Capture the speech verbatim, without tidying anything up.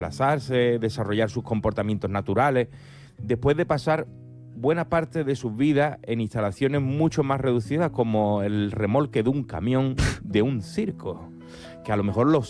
desplazarse, desarrollar sus comportamientos naturales, después de pasar buena parte de sus vidas en instalaciones mucho más reducidas como el remolque de un camión de un circo, que a lo mejor los